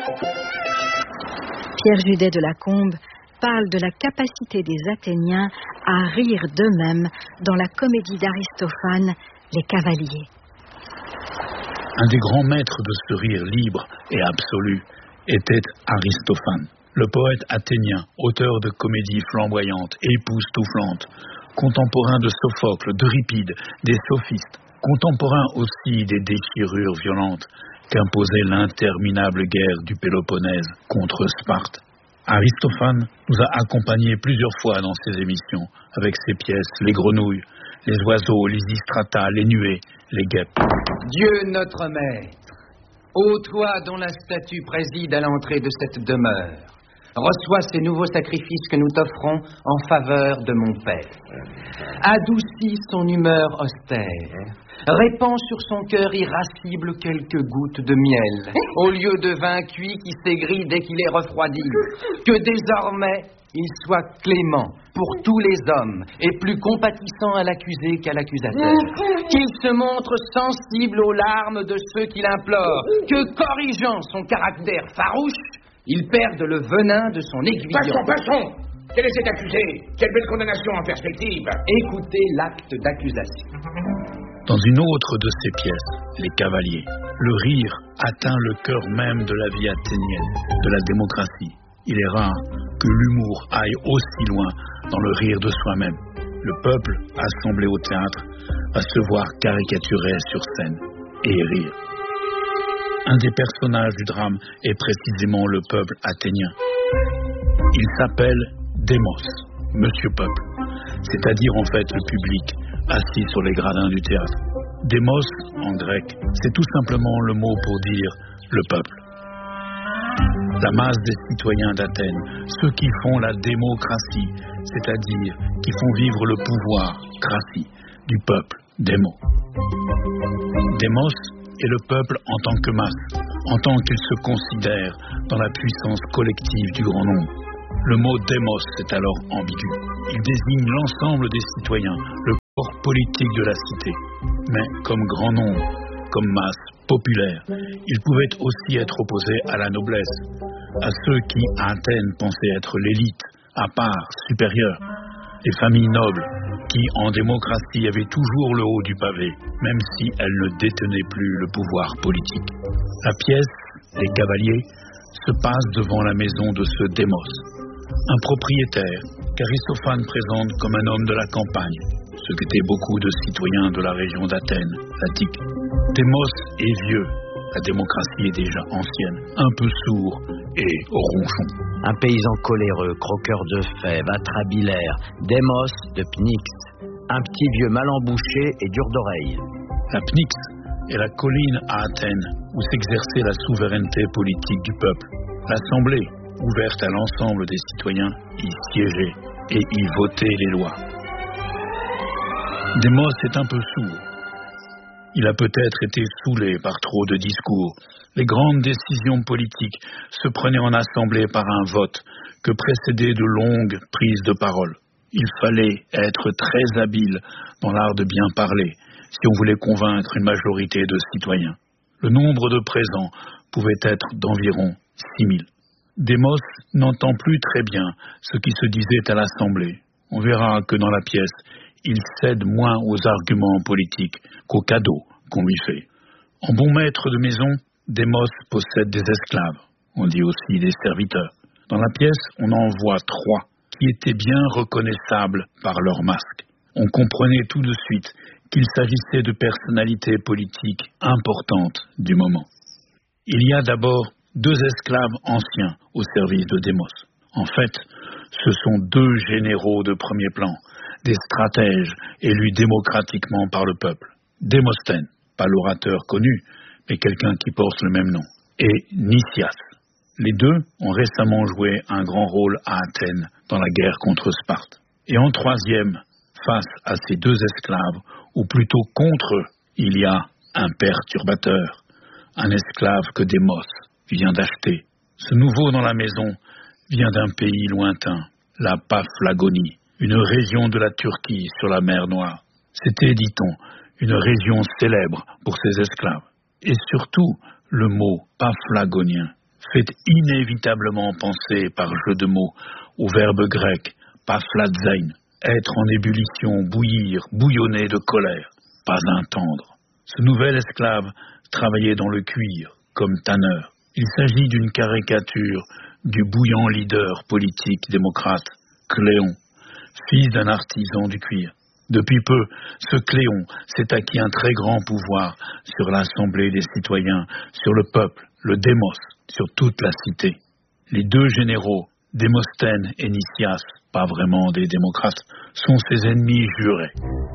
Pierre Judet de Lacombe parle de la capacité des Athéniens à rire d'eux-mêmes dans la comédie d'Aristophane, Les Cavaliers. Un des grands maîtres de ce rire libre et absolu était Aristophane, le poète athénien, auteur de comédies flamboyantes, époustouflantes, contemporain de Sophocle, d'Euripide, des sophistes, contemporain aussi des déchirures violentes qu'imposait l'interminable guerre du Péloponnèse contre Sparte. Aristophane nous a accompagnés plusieurs fois dans ses émissions, avec ses pièces « Les grenouilles », « Les oiseaux », « Les Lysistrata », « Les nuées », « Les guêpes ». Dieu notre Maître, ô toi dont la statue préside à l'entrée de cette demeure, reçois ces nouveaux sacrifices que nous t'offrons en faveur de mon Père. Adoucis son humeur austère, répands sur son cœur irascible quelques gouttes de miel, au lieu de vin cuit qui s'aigrit dès qu'il est refroidi. Que désormais il soit clément pour tous les hommes et plus compatissant à l'accusé qu'à l'accusateur. Qu'il se montre sensible aux larmes de ceux qui l'implorent, que corrigeant son caractère farouche, il perde le venin de son aiguillon. Passons. Quel est cet accusé? Quelle belle condamnation en perspective. Écoutez l'acte d'accusation. Dans une autre de ses pièces, Les Cavaliers, le rire atteint le cœur même de la vie athénienne, de la démocratie. Il est rare que l'humour aille aussi loin dans le rire de soi-même. Le peuple, assemblé au théâtre, va se voir caricaturé sur scène et rire. Un des personnages du drame est précisément le peuple athénien. Il s'appelle Démos, Monsieur Peuple, c'est-à-dire en fait le public assis sur les gradins du théâtre. Démos, en grec, c'est tout simplement le mot pour dire le peuple. La masse des citoyens d'Athènes, ceux qui font la démocratie, c'est-à-dire qui font vivre le pouvoir, cratie, du peuple, démo. Démos est le peuple en tant que masse, en tant qu'il se considère dans la puissance collective du grand nombre. Le mot démos est alors ambigu. Il désigne l'ensemble des citoyens, le corps politique de la cité. Mais comme grand nombre, comme masse populaire, il pouvait aussi être opposé à la noblesse, à ceux qui, à Athènes, pensaient être l'élite, à part, supérieure, les familles nobles, qui, en démocratie, avaient toujours le haut du pavé, même si elles ne détenaient plus le pouvoir politique. La pièce, Les Cavaliers, se passe devant la maison de ce Démos, un propriétaire qu'Aristophane présente comme un homme de la campagne, ce qu'étaient beaucoup de citoyens de la région d'Athènes, l'Attique. Démos est vieux, la démocratie est déjà ancienne, un peu sourd et ronchon. Un paysan coléreux, croqueur de fèves, atrabilaire, Démos de Pnyx, un petit vieux mal embouché et dur d'oreille. La Pnyx est la colline à Athènes où s'exerçait la souveraineté politique du peuple. L'Assemblée, ouverte à l'ensemble des citoyens, y siégeait et y votait les lois. Démos est un peu sourd. Il a peut-être été saoulé par trop de discours. Les grandes décisions politiques se prenaient en assemblée par un vote que précédaient de longues prises de parole. Il fallait être très habile dans l'art de bien parler si on voulait convaincre une majorité de citoyens. Le nombre de présents pouvait être d'environ 6000. Démos n'entend plus très bien ce qui se disait à l'Assemblée. On verra que dans la pièce, il cède moins aux arguments politiques qu'aux cadeaux qu'on lui fait. En bon maître de maison, Démos possède des esclaves, on dit aussi des serviteurs. Dans la pièce, on en voit 3 qui étaient bien reconnaissables par leur masque. On comprenait tout de suite qu'il s'agissait de personnalités politiques importantes du moment. Il y a d'abord 2 esclaves anciens au service de Démos. En fait, ce sont 2 généraux de premier plan, des stratèges élus démocratiquement par le peuple. Démosthène, pas l'orateur connu, mais quelqu'un qui porte le même nom, et Nicias. Les 2 ont récemment joué un grand rôle à Athènes dans la guerre contre Sparte. Et en 3e, face à ces 2 esclaves, ou plutôt contre eux, il y a un perturbateur, un esclave que Démos vient d'acheter. Ce nouveau dans la maison vient d'un pays lointain, la Paphlagonie, une région de la Turquie sur la mer Noire. C'était, dit-on, une région célèbre pour ses esclaves. Et surtout, le mot paphlagonien fait inévitablement penser par jeu de mots au verbe grec paphlazein, être en ébullition, bouillir, bouillonner de colère, pas un tendre. Ce nouvel esclave travaillait dans le cuir comme tanneur. Il s'agit d'une caricature du bouillant leader politique démocrate, Cléon, fils d'un artisan du cuir. Depuis peu, ce Cléon s'est acquis un très grand pouvoir sur l'Assemblée des citoyens, sur le peuple, le démos, sur toute la cité. Les deux généraux, Démosthène et Nicias, pas vraiment des démocrates, sont ses ennemis jurés.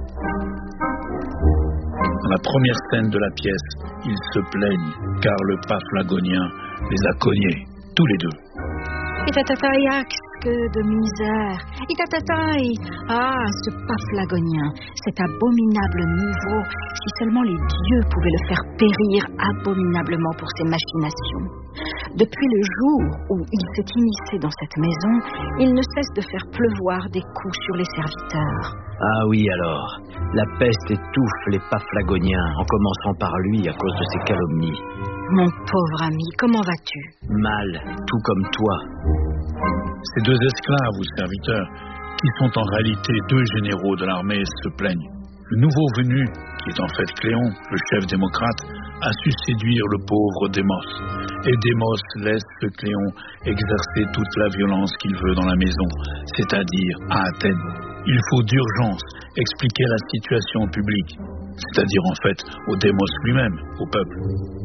Dans la première scène de la pièce, ils se plaignent, car le Paphlagonien les a cognés, tous les deux. Itatataïax, que de misère. Itatataï. Ah, ce Paphlagonien, cet abominable nouveau, si seulement les dieux pouvaient le faire périr abominablement pour ses machinations. Depuis le jour où il s'est immiscé dans cette maison, il ne cesse de faire pleuvoir des coups sur les serviteurs. Ah oui alors, la peste étouffe les Paphlagoniens, en commençant par lui à cause de ses calomnies. Mon pauvre ami, comment vas-tu? Mal, tout comme toi. Ces deux esclaves ou serviteurs, qui sont en réalité deux généraux de l'armée, se plaignent. Le nouveau venu, qui est en fait Cléon, le chef démocrate, a su séduire le pauvre Démos. Et Démos laisse ce Cléon exercer toute la violence qu'il veut dans la maison, c'est-à-dire à Athènes. Il faut d'urgence expliquer la situation publique, c'est-à-dire en fait au Démos lui-même, au peuple.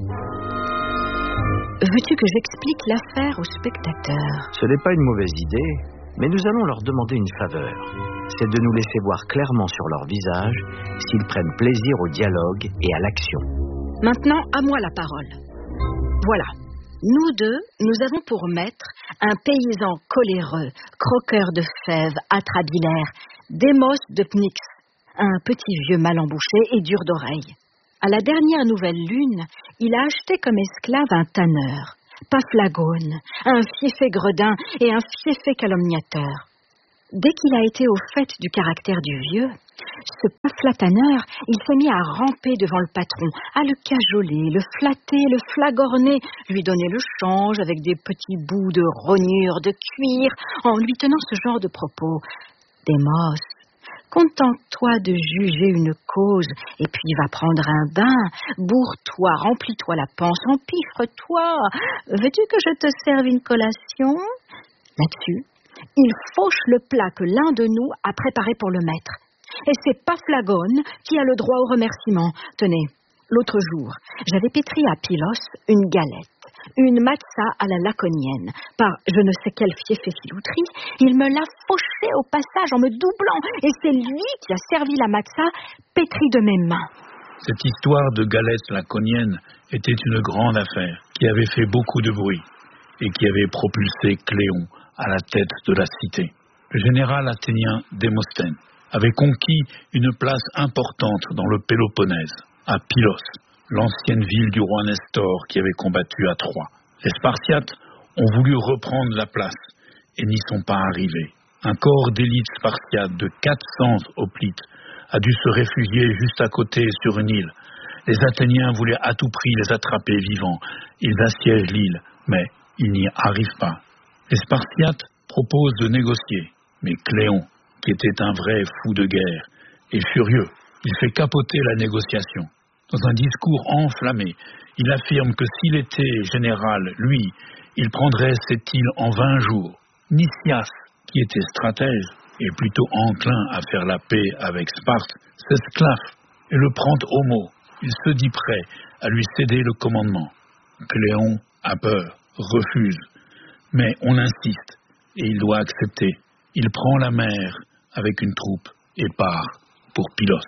Veux-tu que j'explique l'affaire aux spectateurs? Ce n'est pas une mauvaise idée, mais nous allons leur demander une faveur. C'est de nous laisser voir clairement sur leur visage s'ils prennent plaisir au dialogue et à l'action. Maintenant, à moi la parole. Voilà. Nous deux, nous avons pour maître un paysan coléreux, croqueur de fèves, atrabilaire, Démos de Pnyx, un petit vieux mal embouché et dur d'oreille. À la dernière nouvelle lune, il a acheté comme esclave un tanneur, Paphlagone, un fieffé gredin et un fieffé calomniateur. Dès qu'il a été au fait du caractère du vieux, ce Paphlataneur, il s'est mis à ramper devant le patron, à le cajoler, le flatter, le flagorner, lui donner le change avec des petits bouts de rognure de cuir, en lui tenant ce genre de propos. Démos, contente-toi de juger une cause, et puis va prendre un bain, bourre-toi, remplis-toi la panse, empiffre-toi. Veux-tu que je te serve une collation? Là-dessus, il fauche le plat que l'un de nous a préparé pour le maître. Et c'est Paphlagone qui a le droit au remerciement. Tenez, l'autre jour, j'avais pétri à Pylos une galette, une matzah à la laconienne. Par je ne sais quelle fieffée filouterie, il me l'a fauchée au passage en me doublant. Et c'est lui qui a servi la matzah pétrie de mes mains. Cette histoire de galette laconienne était une grande affaire qui avait fait beaucoup de bruit et qui avait propulsé Cléon à la tête de la cité. Le général athénien Démosthène avait conquis une place importante dans le Péloponnèse, à Pylos, l'ancienne ville du roi Nestor qui avait combattu à Troie. Les Spartiates ont voulu reprendre la place et n'y sont pas arrivés. Un corps d'élite spartiate de 400 hoplites a dû se réfugier juste à côté sur une île. Les Athéniens voulaient à tout prix les attraper vivants. Ils assiègent l'île, mais ils n'y arrivent pas. Les Spartiates proposent de négocier, mais Cléon, qui était un vrai fou de guerre, est furieux. Il fait capoter la négociation. Dans un discours enflammé, il affirme que s'il était général, lui, il prendrait cette île en 20 jours. Nicias, qui était stratège et plutôt enclin à faire la paix avec Sparte, s'esclaffe et le prend au mot. Il se dit prêt à lui céder le commandement. Cléon a peur, refuse, mais on insiste et il doit accepter. Il prend la mer avec une troupe et part pour Pylos.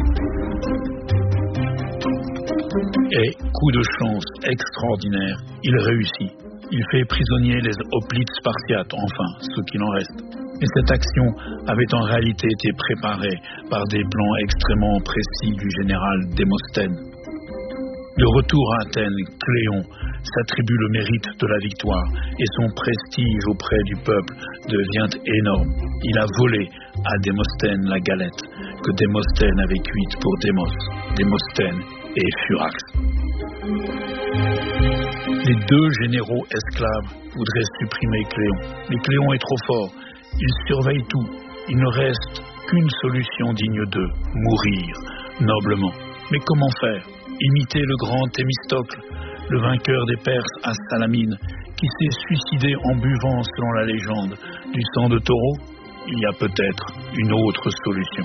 Et, coup de chance extraordinaire, il réussit. Il fait prisonnier les hoplites spartiates, enfin, ce qu'il en reste. Et cette action avait en réalité été préparée par des plans extrêmement précis du général Démosthène. De retour à Athènes, Cléon s'attribue le mérite de la victoire et son prestige auprès du peuple devient énorme. Il a volé à Démosthène la galette que Démosthène avait cuite pour Démos, Démosthène et Furax. Les 2 généraux esclaves voudraient supprimer Cléon. Mais Cléon est trop fort. Il surveille tout. Il ne reste qu'une solution digne d'eux, mourir noblement. Mais comment faire? Imiter le grand Thémistocle, le vainqueur des Perses à Salamine, qui s'est suicidé en buvant, selon la légende, du sang de taureau? Il y a peut-être une autre solution.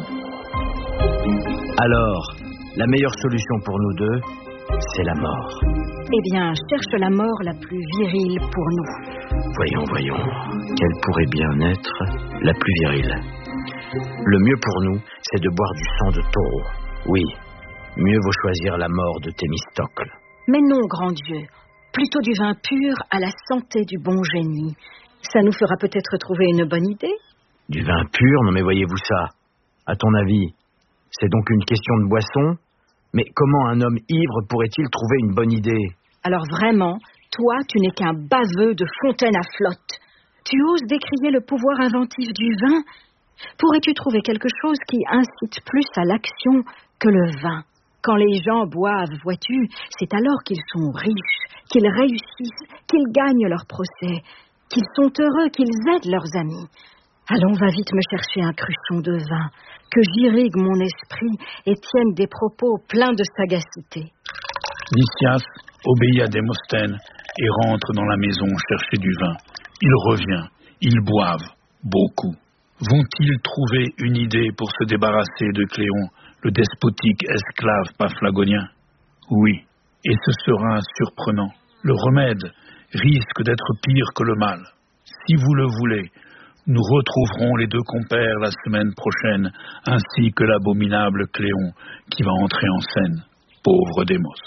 Alors, la meilleure solution pour nous deux, c'est la mort. Eh bien, cherche la mort la plus virile pour nous. Voyons. Quelle pourrait bien être la plus virile? Le mieux pour nous, c'est de boire du sang de taureau. Oui, mieux vaut choisir la mort de Thémistocle. Mais non, grand Dieu. Plutôt du vin pur à la santé du bon génie. Ça nous fera peut-être trouver une bonne idée. Du vin pur? Non mais voyez-vous ça? À ton avis, c'est donc une question de boisson? Mais comment un homme ivre pourrait-il trouver une bonne idée? Alors vraiment, toi, tu n'es qu'un baveux de fontaine à flotte. Tu oses décrier le pouvoir inventif du vin? Pourrais-tu trouver quelque chose qui incite plus à l'action que le vin? Quand les gens boivent, vois-tu, c'est alors qu'ils sont riches, qu'ils réussissent, qu'ils gagnent leur procès, qu'ils sont heureux, qu'ils aident leurs amis. Allons, va vite me chercher un cruchon de vin, que j'irrigue mon esprit et tienne des propos pleins de sagacité. Lysias obéit à Démosthène et rentre dans la maison chercher du vin. Il revient, ils boivent, beaucoup. Vont-ils trouver une idée pour se débarrasser de Cléon, le despotique esclave paphlagonien? Oui, et ce sera surprenant. Le remède risque d'être pire que le mal. Si vous le voulez, nous retrouverons les 2 compères la semaine prochaine, ainsi que l'abominable Cléon qui va entrer en scène. Pauvre Démos.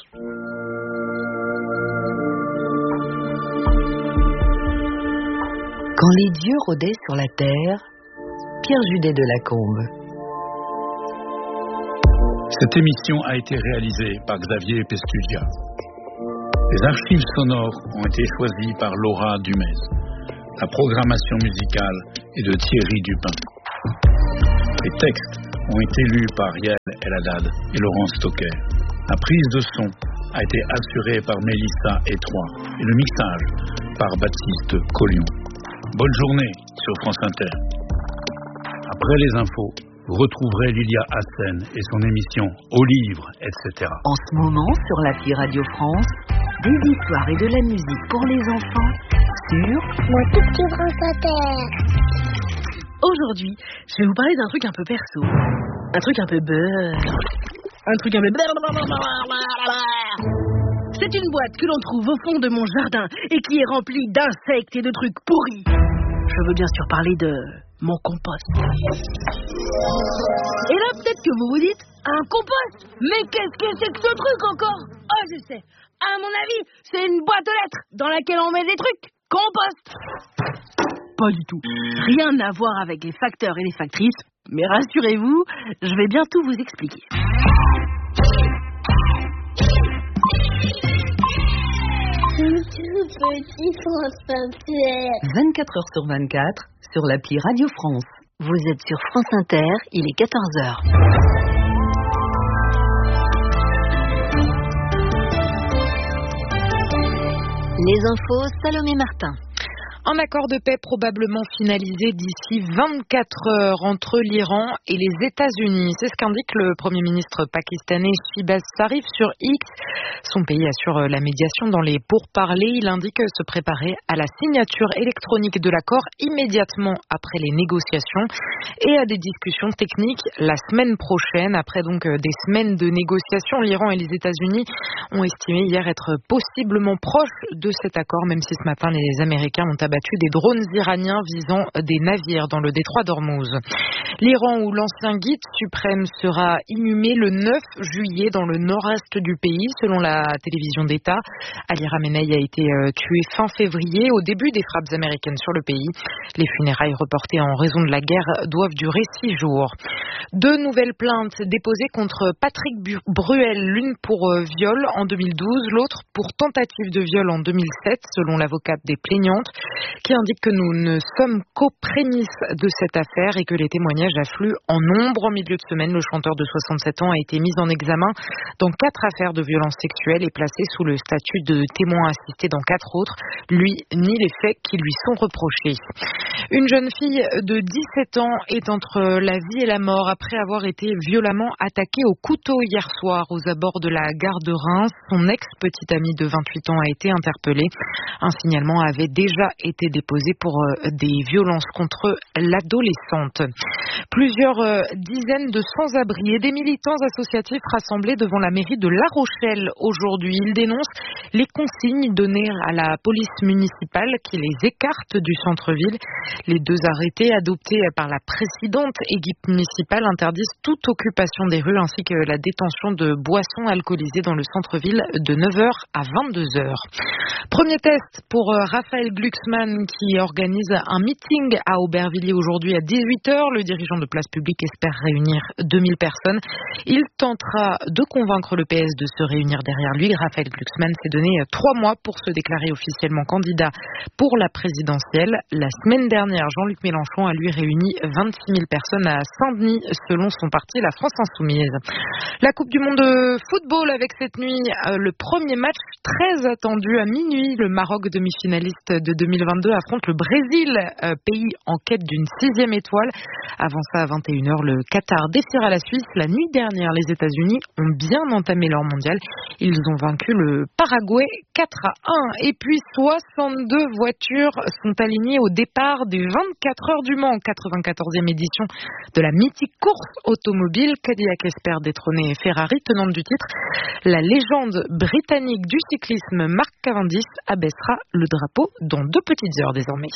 Quand les dieux rôdaient sur la terre, Pierre Judet de Lacombe. Cette émission a été réalisée par Xavier Pestugia. Les archives sonores ont été choisies par Laura Dumez. La programmation musicale est de Thierry Dupin. Les textes ont été lus par Yael Eladad et Laurent Stocker. La prise de son a été assurée par Mélissa Étroit et le mixage par Baptiste Collion. Bonne journée sur France Inter. Après les infos, vous retrouverez Lilia Hassen et son émission Au livre, etc. En ce moment, sur l'appli Radio France, des histoires et de la musique pour les enfants sur Mon tout petit France Inter. Aujourd'hui, je vais vous parler d'un truc un peu perso, un truc un peu beurre, un truc un peu C'est une boîte que l'on trouve au fond de mon jardin et qui est remplie d'insectes et de trucs pourris. Je veux bien sûr parler de mon compost. Et là, peut-être que vous vous dites, un compost? Mais qu'est-ce que c'est que ce truc encore? Oh, je sais. À mon avis, c'est une boîte aux lettres dans laquelle on met des trucs. Compost. Pas du tout. Rien à voir avec les facteurs et les factrices. Mais rassurez-vous, je vais bientôt vous expliquer. Tout petit France Inter. 24 heures sur 24 sur l'appli Radio France. Vous êtes sur France Inter, il est 14h. Les infos, Salomé Martin. Un accord de paix probablement finalisé d'ici 24 heures entre l'Iran et les États-Unis. C'est ce qu'indique le Premier ministre pakistanais Shehbaz Sharif sur X. Son pays assure la médiation dans les pourparlers. Il indique se préparer à la signature électronique de l'accord immédiatement après les négociations et à des discussions techniques la semaine prochaine. Après donc des semaines de négociations, l'Iran et les États-Unis ont estimé hier être possiblement proches de cet accord, même si ce matin les Américains ont abattu des drones iraniens visant des navires dans le détroit d'Ormuz. L'Iran, où l'ancien guide suprême sera inhumé le 9 juillet dans le nord-est du pays, selon la télévision d'État. Ali Khamenei a été tué fin février, au début des frappes américaines sur le pays. Les funérailles reportées en raison de la guerre doivent durer 6 jours. 2 nouvelles plaintes déposées contre Patrick Bruel, l'une pour viol en 2012, l'autre pour tentative de viol en 2007, selon l'avocate des plaignantes. qui indique que nous ne sommes qu'aux prémices de cette affaire et que les témoignages affluent en nombre. En milieu de semaine, le chanteur de 67 ans a été mis en examen dans 4 affaires de violences sexuelles et placé sous le statut de témoin assisté dans 4 autres. Lui nie les faits qui lui sont reprochés. Une jeune fille de 17 ans est entre la vie et la mort après avoir été violemment attaquée au couteau hier soir aux abords de la gare de Reims. Son ex-petite amie de 28 ans a été interpellée. Un signalement avait déjà été déposé pour des violences contre l'adolescente. Plusieurs dizaines de sans-abri et des militants associatifs rassemblés devant la mairie de La Rochelle aujourd'hui. Ils dénoncent les consignes données à la police municipale qui les écarte du centre-ville. Les 2 arrêtés adoptés par la précédente équipe municipale interdisent toute occupation des rues ainsi que la détention de boissons alcoolisées dans le centre-ville de 9h à 22h. Premier test pour Raphaël Glucksmann qui organise un meeting à Aubervilliers aujourd'hui à 18h. Le dirigeant de Place Publique espère réunir 2000 personnes. Il tentera de convaincre le PS de se réunir derrière lui. Raphaël Glucksmann s'est donné 3 mois pour se déclarer officiellement candidat pour la présidentielle. La semaine dernière, Jean-Luc Mélenchon a lui réuni 26 000 personnes à Saint-Denis selon son parti, la France Insoumise. La Coupe du Monde de football avec cette nuit le premier match très attendu à minuit. Le Maroc, demi-finaliste de 2022, affronte le Brésil, pays en quête d'une 6e étoile. Avant ça, à 21h, le Qatar défiera la Suisse. La nuit dernière, les États-Unis ont bien entamé leur mondial. Ils ont vaincu le Paraguay 4-1. Et puis, 62 voitures sont alignées au départ des 24 heures du Mans, 94e édition de la mythique course automobile. Cadillac espère détrôner Ferrari, tenante du titre. La légende britannique du cyclisme Mark Cavendish abaissera le drapeau dans 2 petites heures désormais.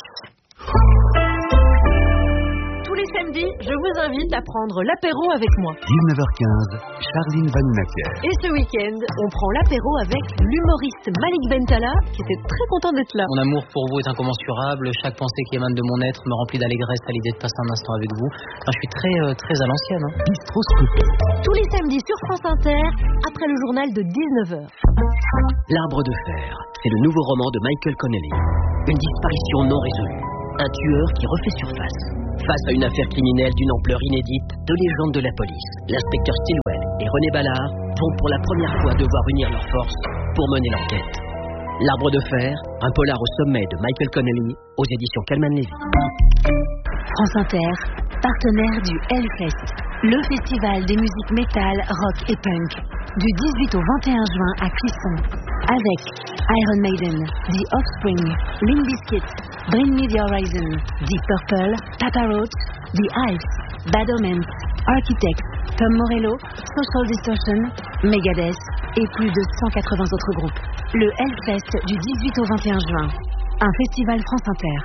Tous les samedis, je vous invite à prendre l'apéro avec moi. 19h15, Charline Vanhoenacker. Et ce week-end, on prend l'apéro avec l'humoriste Malik Bentala, qui était très content d'être là. Mon amour pour vous est incommensurable. Chaque pensée qui émane de mon être me remplit d'allégresse à l'idée de passer un instant avec vous. Enfin, je suis très à l'ancienne. Bistroscopie. Tous les samedis sur France Inter, après le journal de 19h. L'Arbre de fer, c'est le nouveau roman de Michael Connelly. Une disparition non résolue. Un tueur qui refait surface. Face à une affaire criminelle d'une ampleur inédite, 2 légendes de la police, l'inspecteur Stilwell et René Ballard, vont pour la première fois devoir unir leurs forces pour mener l'enquête. L'Arbre de fer, un polar au sommet de Michael Connelly, aux éditions Calman Levy. France Inter, partenaire du Hellfest, le festival des musiques métal, rock et punk, du 18 au 21 juin à Clisson, avec Iron Maiden, The Offspring, Limp Bizkit, Bring Me The Horizon, Deep Purple, Papa Roach, The Hives, Bad Omens, Architects, Tom Morello, Social Distortion, Megadeth et plus de 180 autres groupes. Le Hellfest du 18 au 21 juin, un festival France Inter.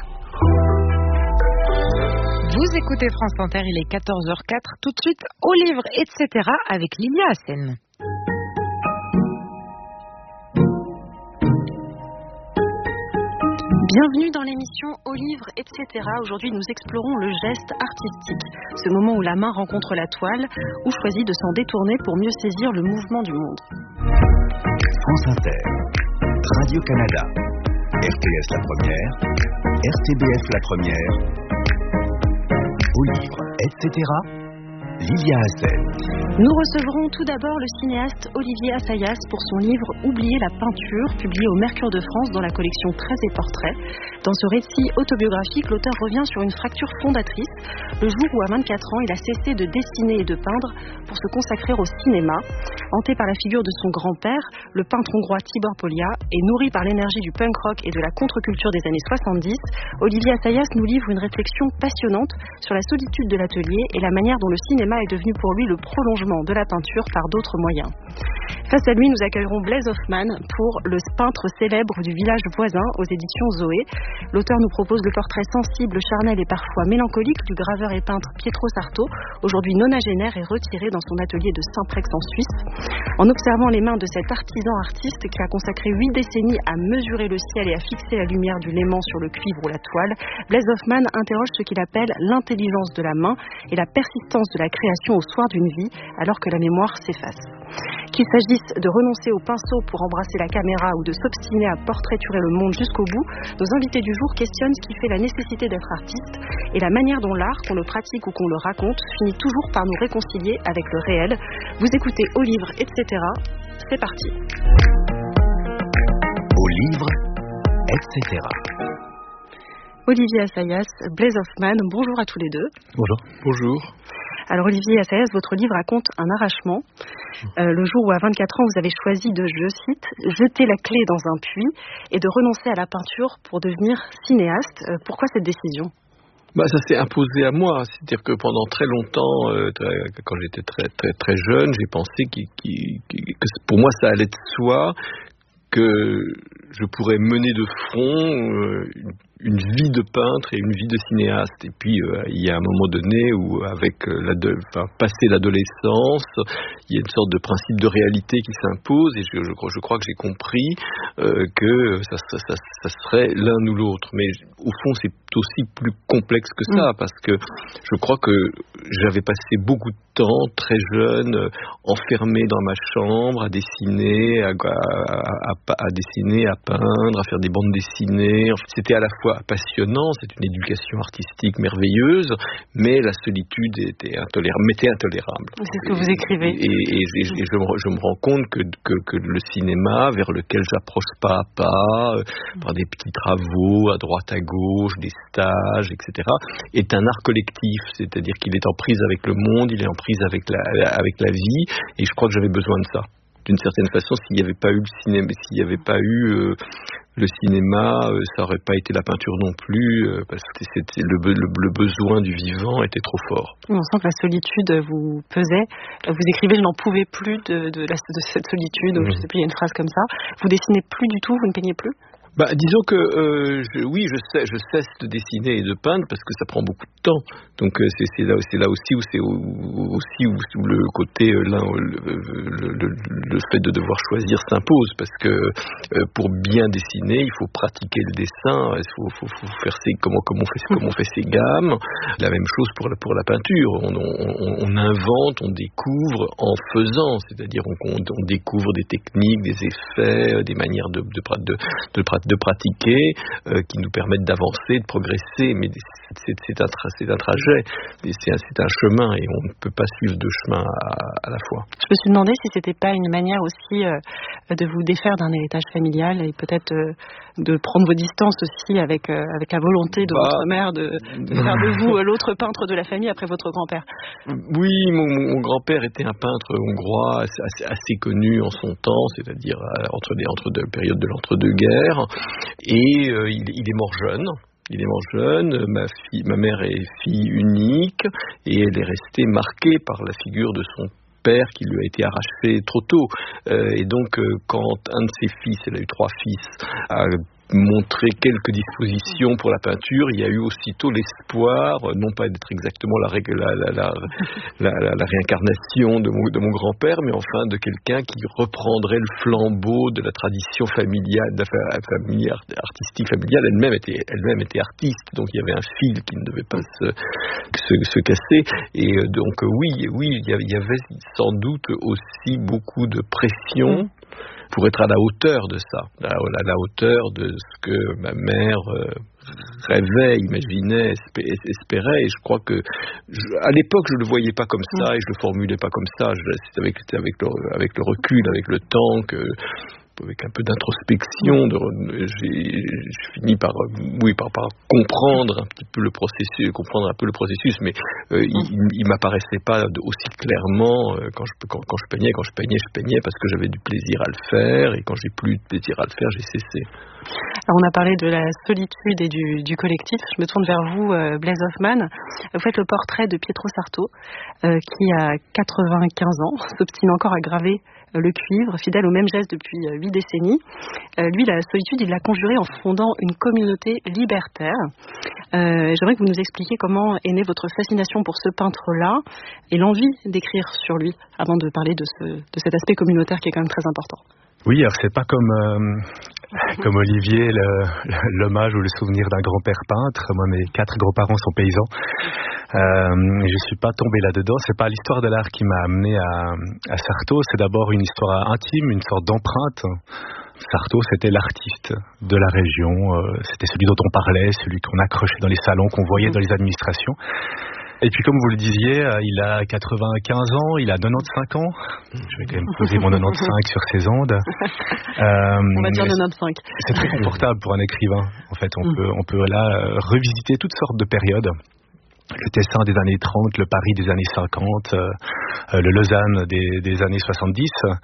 Vous écoutez France Inter, il est 14h04, tout de suite au livre, etc. avec Lilia Hassen. Bienvenue dans l'émission Au livre, etc. Aujourd'hui, nous explorons le geste artistique, ce moment où la main rencontre la toile ou choisit de s'en détourner pour mieux saisir le mouvement du monde. France Inter, Radio-Canada, RTS la première, RTBF la première, Au livre, etc. Lilia Hassen. Nous recevrons tout d'abord le cinéaste Olivier Assayas pour son livre Oublier la peinture, publié au Mercure de France dans la collection 13 et portraits. Dans ce récit autobiographique, l'auteur revient sur une fracture fondatrice, le jour où à 24 ans, il a cessé de dessiner et de peindre pour se consacrer au cinéma. Hanté par la figure de son grand-père, le peintre hongrois Tibor Polia, et nourri par l'énergie du punk rock et de la contre-culture des années 70, Olivier Assayas nous livre une réflexion passionnante sur la solitude de l'atelier et la manière dont le cinéma est devenu pour lui le prolongement de la peinture par d'autres moyens. Face à lui, nous accueillerons Blaise Hoffmann pour le peintre célèbre du village voisin aux éditions Zoé. L'auteur nous propose le portrait sensible, charnel et parfois mélancolique du graveur et peintre Pietro Sarto, aujourd'hui nonagénaire et retiré dans son atelier de Saint-Prex en Suisse. En observant les mains de cet artisan artiste qui a consacré 8 décennies à mesurer le ciel et à fixer la lumière du léman sur le cuivre ou la toile, Blaise Hoffmann interroge ce qu'il appelle l'intelligence de la main et la persistance de la création au soir d'une vie, alors que la mémoire s'efface. Qu'il s'agisse de renoncer au pinceau pour embrasser la caméra ou de s'obstiner à portraiturer le monde jusqu'au bout, nos invités du jour questionnent ce qui fait la nécessité d'être artiste et la manière dont l'art, qu'on le pratique ou qu'on le raconte, finit toujours par nous réconcilier avec le réel. Vous écoutez Au livre, etc. C'est parti. Au livre, etc. Olivier Assayas, Blaise Hoffmann, bonjour à tous les deux. Bonjour. Bonjour. Alors Olivier Assayas, votre livre raconte un arrachement. Le jour où à 24 ans vous avez choisi de, je cite, jeter la clé dans un puits et de renoncer à la peinture pour devenir cinéaste. Pourquoi cette décision ? Ça s'est imposé à moi, c'est-à-dire que pendant très longtemps, quand j'étais très jeune, j'ai pensé que pour moi ça allait de soi, que je pourrais mener de front une vie de peintre et une vie de cinéaste. Et puis il y a un moment donné où, avec passé l'adolescence, il y a une sorte de principe de réalité qui s'impose, et je crois que j'ai compris que ça serait l'un ou l'autre. Mais au fond, c'est aussi plus complexe que ça, parce que je crois que j'avais passé beaucoup de temps, très jeune, enfermé dans ma chambre, à dessiner, à dessiner, à peindre, à faire des bandes dessinées. C'était à la fois passionnant, c'est une éducation artistique merveilleuse, mais la solitude m'était intolérable. C'est ce que vous écrivez. Et je me rends compte que le cinéma, vers lequel j'approche pas à pas, par des petits travaux à droite à gauche, des stages, etc., est un art collectif, c'est-à-dire qu'il est en prise avec le monde, il est en prise avec la vie, et je crois que j'avais besoin de ça. D'une certaine façon, s'il n'y avait pas eu le cinéma, le cinéma, ça n'aurait pas été la peinture non plus, parce que le besoin du vivant était trop fort. On sent que la solitude vous pesait. Vous écrivez « Je n'en pouvais plus de cette solitude », je sais plus, il y a une phrase comme ça. Vous dessinez plus du tout, vous ne peignez plus ? Disons que je cesse de dessiner et de peindre parce que ça prend beaucoup de temps. Donc c'est là aussi où le côté le fait de devoir choisir s'impose, parce que pour bien dessiner, il faut pratiquer le dessin, il faut faire comment on fait ses gammes. La même chose pour la peinture. On invente, on découvre en faisant, c'est-à-dire on découvre des techniques, des effets, des manières de pratiquer qui nous permettent d'avancer, de progresser, mais c'est un trajet, c'est un chemin, et on ne peut pas suivre deux chemins à la fois. Je me suis demandé si c'était pas une manière aussi de vous défaire d'un héritage familial, et peut-être de prendre vos distances aussi avec la volonté de votre mère de faire de vous l'autre peintre de la famille après votre grand-père. Oui, mon grand-père était un peintre hongrois assez connu en son temps, c'est-à-dire entre deux périodes de l'entre-deux-guerres, et il est mort jeune. Ma mère est fille unique, et elle est restée marquée par la figure de son père qui lui a été arraché trop tôt. Et donc, quand un de ses fils, elle a eu 3 fils, a montré quelques dispositions pour la peinture, il y a eu aussitôt l'espoir, non pas d'être exactement la réincarnation de mon grand-père, mais enfin de quelqu'un qui reprendrait le flambeau de la tradition familiale, artistique familiale. Elle-même était artiste, donc il y avait un fil qui ne devait pas se casser. Et donc oui, il y avait sans doute aussi beaucoup de pression pour être à la hauteur de ça, à la hauteur de ce que ma mère rêvait, imaginait, espérait. Et je crois que à l'époque je le voyais pas comme ça, et je le formulais pas comme ça. C'est avec le recul, avec le temps, avec un peu d'introspection, j'ai fini par comprendre un peu le processus, mais il m'apparaissait pas aussi clairement quand je peignais parce que j'avais du plaisir à le faire, et quand j'ai plus de plaisir à le faire, j'ai cessé. Alors on a parlé de la solitude et du collectif. Je me tourne vers vous, Blaise Hoffmann. Vous faites le portrait de Pietro Sarto, qui a 95 ans, s'obstine encore à graver le cuivre, fidèle au même geste depuis 8 décennies. Lui, la solitude, il l'a conjurée en fondant une communauté libertaire. J'aimerais que vous nous expliquiez comment est née votre fascination pour ce peintre-là et l'envie d'écrire sur lui, avant de parler de cet aspect communautaire qui est quand même très important. Oui, alors c'est pas comme Olivier, l'hommage ou le souvenir d'un grand-père peintre. Moi, mes 4 grands-parents sont paysans. Je suis pas tombé là-dedans. C'est pas l'histoire de l'art qui m'a amené à Sarto. C'est d'abord une histoire intime, une sorte d'empreinte. Sarto, c'était l'artiste de la région. C'était celui dont on parlait, celui qu'on accrochait dans les salons, qu'on voyait dans les administrations. Et puis, comme vous le disiez, il a 95 ans, il a 95 ans. Je vais quand même poser mon 95 sur ces ondes. On va dire 95. C'est très confortable pour un écrivain. En fait, on peut là revisiter toutes sortes de périodes. Le Tessin des années 30, le Paris des années 50, le Lausanne des années 70.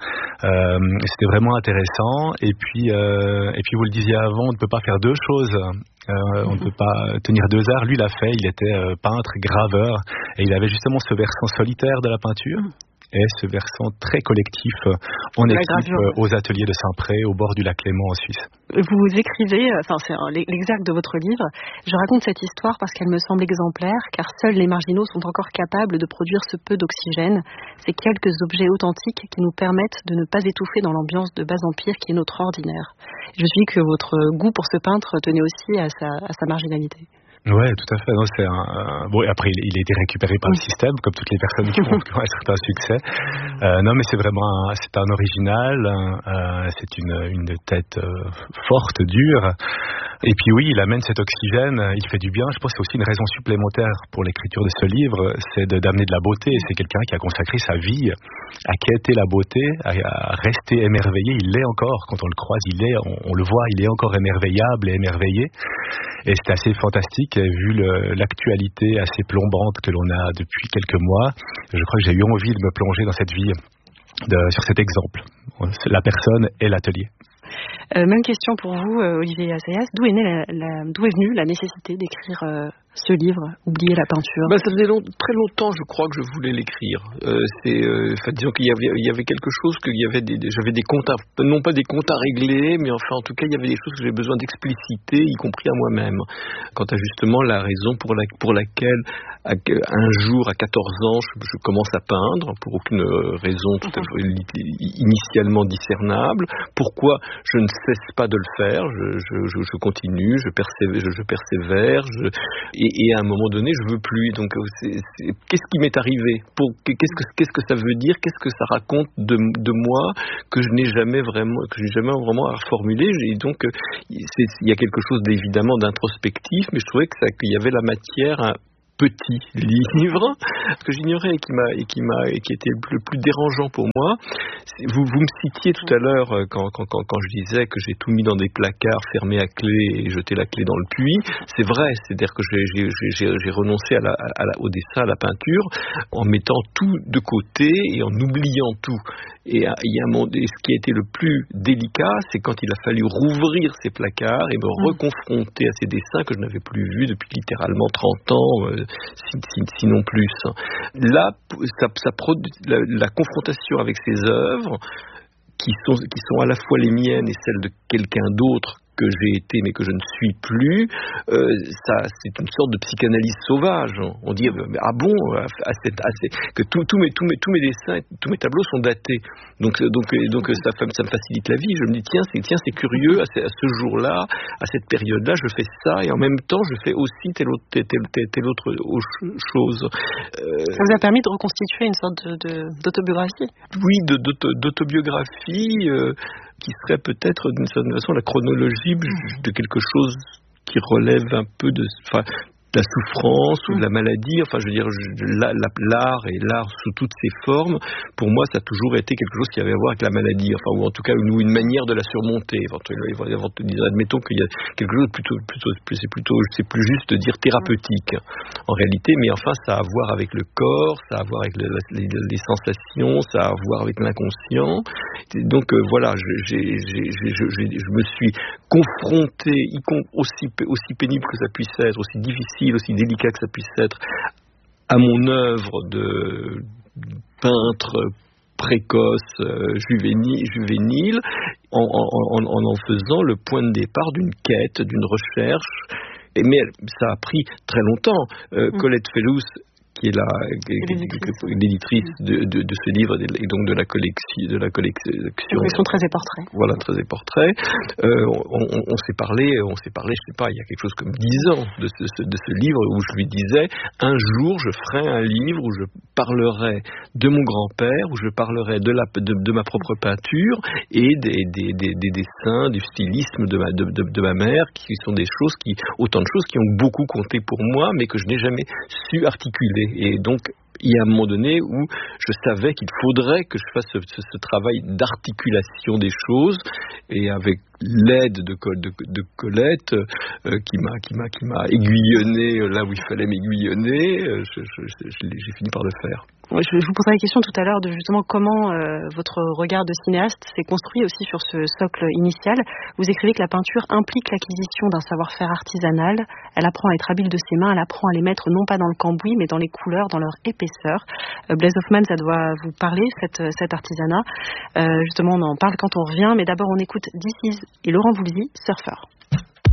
C'était vraiment intéressant. Et puis, vous le disiez avant, on ne peut pas faire deux choses. On ne peut pas tenir 2 heures. Lui l'a fait, il était peintre, graveur, et il avait justement ce versant solitaire de la peinture et ce versant très collectif en équipe aux ateliers de Saint-Pré, au bord du lac Léman en Suisse. Vous écrivez, c'est l'exact de votre livre, je raconte cette histoire parce qu'elle me semble exemplaire, car seuls les marginaux sont encore capables de produire ce peu d'oxygène, ces quelques objets authentiques qui nous permettent de ne pas étouffer dans l'ambiance de bas empire qui est notre ordinaire. Je suis que votre goût pour ce peintre tenait aussi à sa marginalité. Ouais, tout à fait. Non, bon, et après, il a été récupéré par le système, comme toutes les personnes qui ont un certain succès. Non, mais c'est vraiment c'est un original. C'est une tête forte, dure. Et puis oui, il amène cet oxygène. Il fait du bien. Je pense que c'est aussi une raison supplémentaire pour l'écriture de ce livre, c'est d'amener de la beauté. C'est quelqu'un qui a consacré sa vie à quêter la beauté, à rester émerveillé. Il l'est encore. Quand on le croise, on le voit, il est encore émerveillable et émerveillé. Et c'est assez fantastique. Vu l'actualité assez plombante que l'on a depuis quelques mois, je crois que j'ai eu envie de me plonger dans cette vie, sur cet exemple. La personne et l'atelier. Même question pour vous, Olivier Assayas. D'où est venue la nécessité d'écrire ce livre, Oublier la peinture? Ça faisait très longtemps, je crois, que je voulais l'écrire. Disons qu'il y avait quelque chose, j'avais des comptes, non pas des comptes à régler, mais enfin, en tout cas, il y avait des choses que j'avais besoin d'expliciter, y compris à moi-même. Quant à justement la raison pour laquelle, un jour, à 14 ans, je commence à peindre, pour aucune raison tout à fait initialement discernable. Pourquoi je ne cesse pas de le faire, je continue, je persévère, et à un moment donné, je veux plus. Donc, qu'est-ce qui m'est arrivé? Qu'est-ce que ça veut dire? Qu'est-ce que ça raconte de moi que je n'ai jamais vraiment à reformuler? Et donc, il y a quelque chose d'évidemment d'introspectif, mais je trouvais qu'il y avait la matière à petit livre que j'ignorais et qui était le plus dérangeant pour moi. Vous me citiez tout à l'heure quand je disais que j'ai tout mis dans des placards fermés à clé et jeté la clé dans le puits. C'est vrai, c'est-à-dire que j'ai renoncé au dessin, à la peinture, en mettant tout de côté et en oubliant tout. Et ce qui a été le plus délicat, c'est quand il a fallu rouvrir ces placards et me reconfronter à ces dessins que je n'avais plus vus depuis littéralement 30 ans, sinon plus. Là, la confrontation avec ces œuvres, qui sont à la fois les miennes et celles de quelqu'un d'autre, que j'ai été mais que je ne suis plus, c'est une sorte de psychanalyse sauvage. On dit que tous mes dessins, tous mes tableaux sont datés. Donc ça me facilite la vie. Je me dis tiens c'est curieux, à ce jour-là, à cette période-là, je fais ça et en même temps je fais aussi telle autre chose. Ça vous a permis de reconstituer une sorte d'autobiographie? Oui, d'autobiographie. Qui serait peut-être d'une certaine façon la chronologie de quelque chose qui relève un peu de la souffrance ou de la maladie. Enfin, je veux dire, l'art et l'art sous toutes ses formes, pour moi, ça a toujours été quelque chose qui avait à voir avec la maladie. Enfin, ou en tout cas, une manière de la surmonter. Admettons qu'il y a quelque chose c'est plus juste de dire thérapeutique, en réalité, mais enfin, ça a à voir avec le corps, ça a à voir avec les sensations, ça a à voir avec l'inconscient. Donc, voilà, je me suis confronté, aussi pénible que ça puisse être, aussi difficile, aussi délicat que ça puisse être, à mon œuvre de peintre précoce, juvénile, en faisant le point de départ d'une quête, d'une recherche. Mais ça a pris très longtemps. Colette Fellous, qui qui est l'éditrice de ce livre et donc de la collection Très et portraits. Voilà, Très et portraits. On s'est parlé, je sais pas, il y a quelque chose comme 10 ans de ce livre où je lui disais, un jour je ferai un livre où je parlerai de mon grand-père, où je parlerai de ma propre peinture et des dessins, du stylisme de ma mère, qui sont autant de choses qui ont beaucoup compté pour moi, mais que je n'ai jamais su articuler. Et donc, il y a un moment donné où je savais qu'il faudrait que je fasse ce travail d'articulation des choses, et avec l'aide de Colette qui m'a aiguillonné là où il fallait m'aiguillonner, j'ai fini par le faire. Je vous poserai la question tout à l'heure de justement comment votre regard de cinéaste s'est construit aussi sur ce socle initial. Vous écrivez que la peinture implique l'acquisition d'un savoir-faire artisanal. Elle apprend à être habile de ses mains, elle apprend à les mettre non pas dans le cambouis, mais dans les couleurs, dans leur épaisseur. Blaise Hoffmann, ça doit vous parler, cet artisanat. Justement, on en parle quand on revient, mais d'abord on écoute This Is et Laurent Voulzy, Surfer.